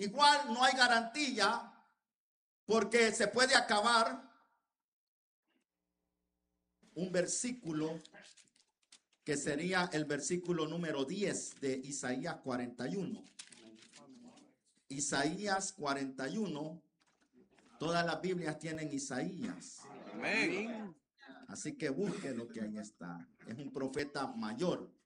Igual no hay garantía porque se puede acabar un versículo que sería el versículo número 10 de Isaías 41. Isaías 41, todas las Biblias tienen Isaías. Amén. Así que busque lo que ahí está. Es un profeta mayor.